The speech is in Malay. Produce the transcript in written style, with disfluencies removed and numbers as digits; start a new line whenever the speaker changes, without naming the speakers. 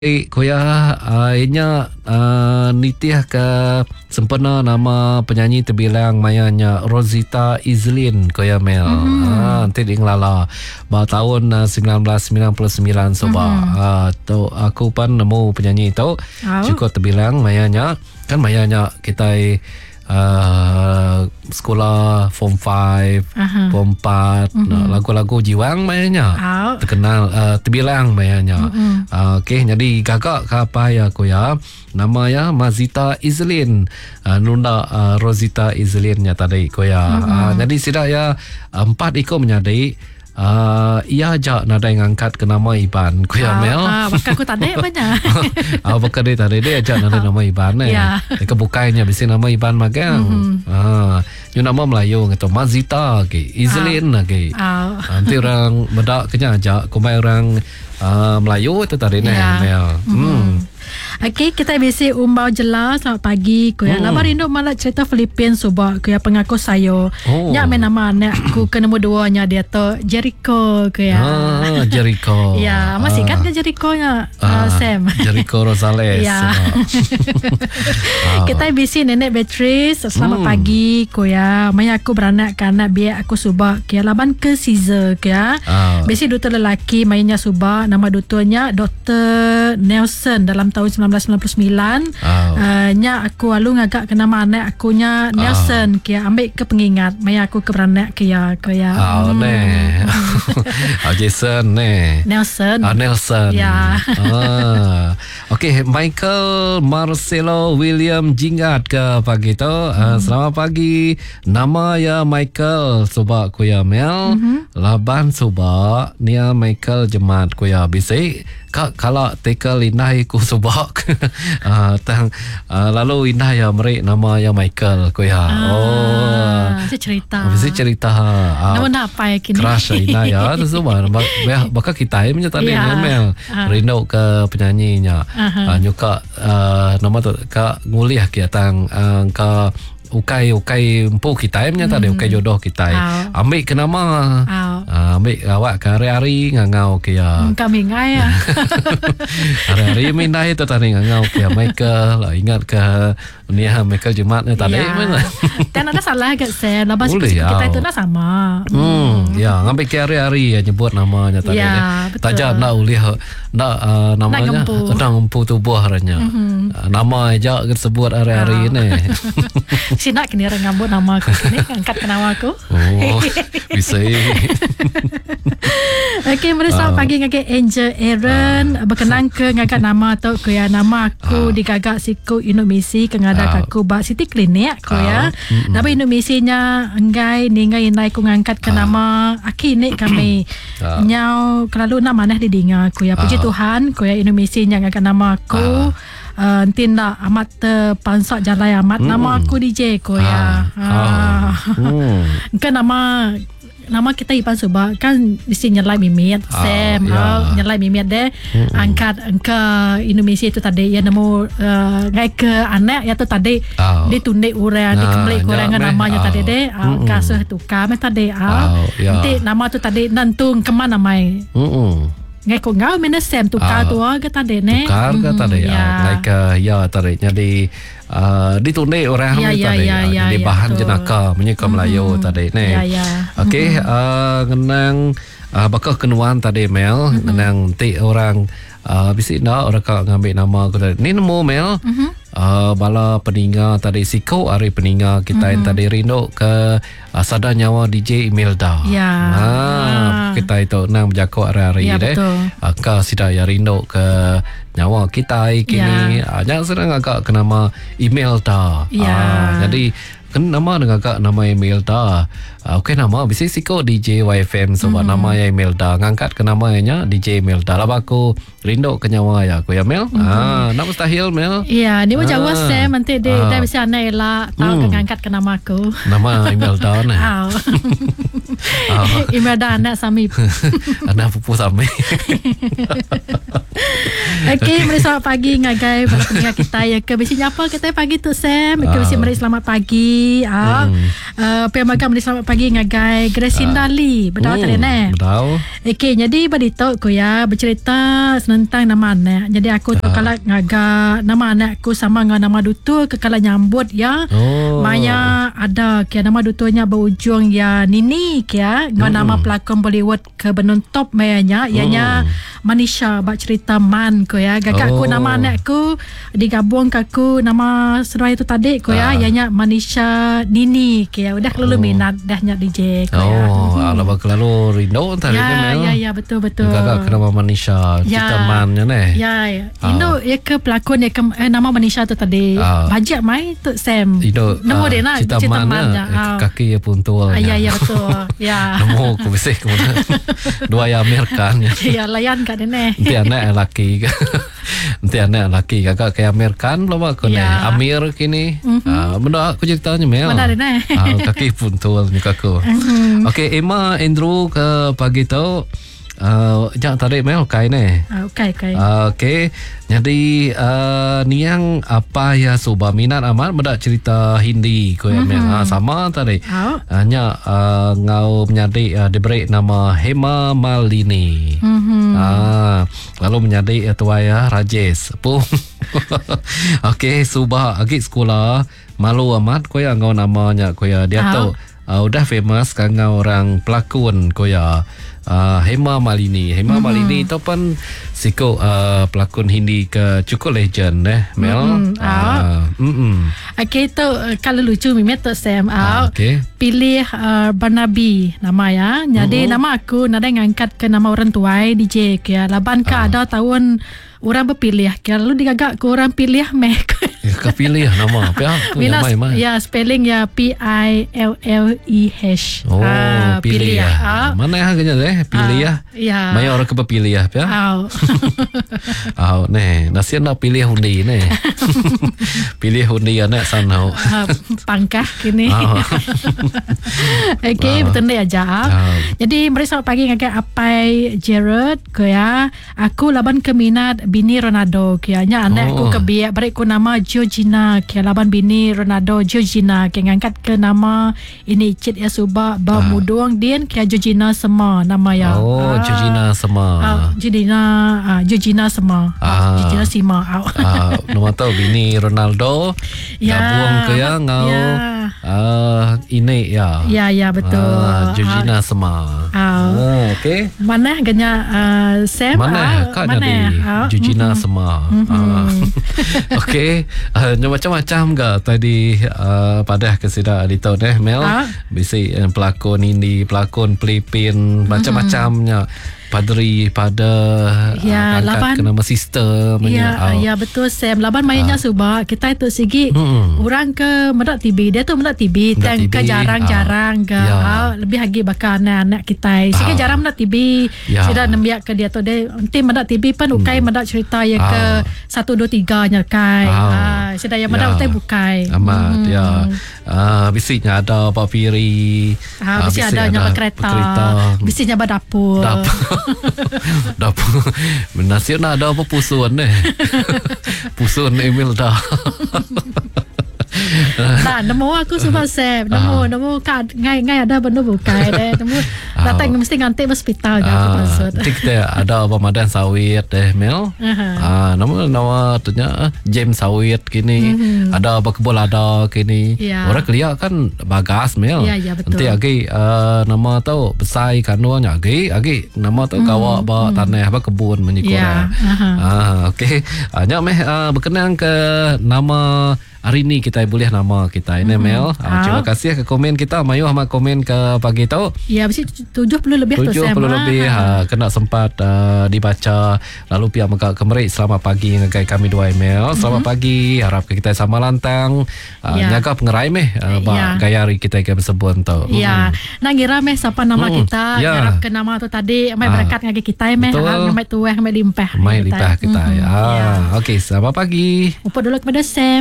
Kuya inya nitiah ke sempena nama penyanyi terbilang mayanya Rosita Izlin Kuya Mel. Nanti dinglala bah tahun 1999 soba. Tu aku pun nemu penyanyi itu cukup terbilang mayanya kan mayanya kita sekolah form 5, form 4, lagu-lagu jiwang mayanya terkenal terbilang mayanya. Okey, jadi kakak apa ya Kuya? Nama ya Mazita Izlin, Nunda Rosita Izlinnya tadi Kuya. Jadi sudah ya 4 ikut menyadari ia aja nada yang angkat ke nama Iban Kuya Mel.
Bakal aku tadi banyak.
Bakal dia tadi dia aja nada nama Iban kebukainya bisa nama Iban magang. Yung nama Melayu gitu Mazita ke Izlin lagi. Nanti orang bedak kenya aja kumai orang Melayu itu tadi Mel.
Okey, kita bisi umbau jelas. Selamat pagi Kuya. Labar rindu malah cerita Filipin subak Kuya pengaku sayo. Nya main nama anak aku ke nombor 2 nya dia tu Jericho Kuya.
Jericho.
Ya, masih ingat ke Jericho nya Sam?
Jericho Rosales.
Ya. Kita bisi nenek Beatrice. Selamat pagi Kuya. Mai aku beranak kanak biar aku subak Kuya laban ke Caesar Kuya. Bisi doktor lelaki mainnya subak nama doktornya Dr. Nelson dalam tahun 1999. Nya aku alu ngagak ke nama anak akunya Nelson Kia ambil ke pengingat mai aku ke beranak Kia
Jason
Nelson
Nelson
ya.
Okey, Michael Marcelo William Jingat ke pagi tu. Selamat pagi. Nama ya Michael Subak Kuya Mel. Laban Subak Nia Michael Jemat Kuya Bisik. Kalau tekel indah ku subak lalu indah ya merik nama ya Michael Kuya.
Bisa cerita nama apa ya kini
crush indah ya tu semua bakal kita punya tadi Mel rindu ke penyanyinya nyuka nama tu kak nguliah kia tang ke ukai empu kita punya tadi ukai jodoh kita ambil ke nama ambil awak ke hari-hari ngangau kia
kami ngai
hari-hari mindah itu tadi ngangau kia Michael ingat ke Nia Michael Jumat ni tadi mana
dan ada salah ke saya lepas kita itu nak sama
ya ngambil ke hari-hari nyebut namanya tadi tajak nak uliah nak namanya nak empu tubuh haranya nama aja sebut hari-hari ni
sinak kini orang ngambut nama aku ni angkat ke nama aku
bisa.
Okey, mari selamat pagi ngagak Angel Aaron berkenang ke ngagak nama tu Kuya nama aku digagak siku Indomisi ke ngadak aku bak City Clinic Kuya. Tapi Indomisinya enggai ningai nai ku ngangkat ke nama aki ni kami nyau kalau nak manah didinga Kuya. Puji Tuhan Kuya Indomisinya ngagak nama aku tindak amat pansak jalai amat nama aku DJ Kuya. Kan nama kita Ipan Subak kan mesti nyelai mimit Sam nyelai mimit deh angkat angka Indonesia itu tadi ya nemu ngai ke anak ya tu tadi dia tundik urea dia kembali kurangan namanya tadi deh kasih tukar tadi nanti nama tu tadi nantung kemana mai ngai ko ngau mana Sam tukar tu ke tadi ne
tukar ke tadi ngai ke ya tadi jadi ditundik orang tadi di bahan jenaka menyeka Melayu tadi ni. Okey, ngenang bakal kenuan tadi Mel ngenang ti orang bisik nak orang kau ngambil nama aku tadi ni nemu Mel bala peninga tadi siko hari peninga kita yang tadi rindu ke sada nyawa DJ Imelda kita itu nang berjaku hari-hari deh ka sida ya rindu ke nyawa kita kini jangan sedang agak ke nama Imelda jadi kan nama dengan kak nama Imelda. Okey nama bisik siko DJ YFM sebab nama ya Imelda ngangkat ke namanya DJ Imelda lah aku rindu ke nyawa ya aku ya Mel. Nak mustahil Mel.
Ya ni macam Sam nanti dia bisa anak elak tahu ngangkat ke nama aku.
Nama Imelda ni.
Imelda anak Sami.
Anak pupu Sami.
Okey, mari selamat pagi ngagai pada pendengar kita ya ke bisi apa kita pagi tu Sam. Ke bisi mari selamat pagi. Pemagang mari selamat pagi ngagai Gracinda Lee. Betul tak ni?
Betul.
Okey, jadi bagi tahu aku ya bercerita tentang nama anak. Jadi aku tu kalau ngaga nama anak aku sama dengan nama dutu kalau nyambut ya. Maya ada kia nama dutunya berujung ya Nini kia dengan nama pelakon Bollywood ke benun top mayanya ianya Manisha bak cerita man ko ya. Gagak aku nama anak aku digabung ke aku nama serai itu tadi ko ya ianya Manisha Nini kia. Udah lalu minat dah nyak DJ ko ya.
Ala bak lalu rindu tadi
ya betul.
Gagak kenapa Manisha cerita mannya ne.
Ya. Indo ya ke pelakon ya ke nama Manisha tu tadi. Bajet mai tu Sam.
Indo
nemu dia nak
cerita mannya kaki ya puntul.
Ya betul. Ya.
Nemu ku bisik kemudian dua ya Amerikan ya.
Ya layan kat ni.
Nanti anak laki. Nanti anak laki gagak kayak Amerikan lo mak ko ne. Amir kini. Benda aku ceritanya Mel.
Benar ni.
Kaki puntul muka aku. Okey, Emma Andrew ke pagi tu jangan tarik Mel kai ni. Okey. Jadi niang apa ya suba minat amat benda cerita Hindi ko ya Mel. Sama tadi. Hanya ngau menjadi diberi nama Hema Malini. Lalu menjadi tua ya Rajesh. Pun. Okey, suba agak sekolah malu amat ko ya ngau namanya ko ya dia tu udah famous kan orang pelakon ko ya Hema Malini. Hema Malini tu pun siko pelakon Hindi ke cukup legend Mel. Okey
tu kalau lucu mimet tu Sam pilih Barnaby nama ya. Jadi nama aku nada ngangkat ke nama orang tuai DJ ke laban ka ada tahun orang berpilih kalau digagak ke orang pilih mek.
Kepilih nama apa
ya? Ya spelling ya PILLEH.
Pilih ya. Mana yang agaknya pilih ya. Maya orang kepilih ya. Nasi nak pilih hundi ni. Pilih hundi anak sana.
Pangkah kini. Okey, betul ni aja. Jadi mereka pagi ngagak Apai Gerard ko ya. Aku laban keminat bini Ronaldo kianya anak aku kebiak beri ku nama Georgina kia laban bini Ronaldo Georgina kia ngangkat ke nama ini cit ya suba ba muduang din kia Georgina Sema nama ya.
Georgina Sema.
Georgina Sema. Georgina Sema.
Nama tahu bini Ronaldo gabung ke ya ngau ini ya.
Ya betul.
Georgina Sema. Okey.
Mana ganya Sam?
Mana kak jadi Georgina Sema. Okey. Macam-macam ke tadi pada kesida di tahun Mel. Bisi pelakon Hindi, pelakon Filipin, macam-macamnya. Padri pada angkat ke nama sister
ya betul Sam laban mainnya subak kita itu segi orang ke mendak TV dia tu mendak TV tang ke jarang-jarang ke lebih lagi bakal anak kita segi jarang mendak TV sudah nembiak ke dia tu dia nanti mendak TV pun ukai mendak cerita ya ke 1 2 3 nya kai sudah yang mendak utai bukai
amat ya bisiknya ada Pak Firi
bisik ada nyapa kereta bisiknya dapur
dapur nasib nak ada apa pusuan pusuan email dah
tak nemu aku sebab Sam nemu kad ngai ada benda bukai nemu datang mesti nganti hospital aku maksud
kita ada pemadan sawit Mel nama tunya James sawit kini ada apa kebun ada kini orang kelia kan bagas Mel nanti lagi nama tahu besai kanuanya lagi nama tahu kawak bawa tanah apa kebun menyikora okey hanya berkenaan ke nama hari ni kita boleh nama kita ini Mel. Terima kasih ke komen kita. Mayu sama komen ke pagi tu.
Ya, mesti 70 lebih tu Sam.
70 lebih kena sempat dibaca. Lalu pihak mereka kemerik selamat pagi ngagai kami dua email. Selamat pagi. Harap kita sama lantang nyaga pengerai gaya hari kita ke sebut tu.
Ya. Nak kira siapa nama kita. Harap ke nama tu tadi mai berkat ngagai kita mai tueh mai limpah.
Mai limpah kita. Okey, selamat pagi.
Upah dulu kepada Sam.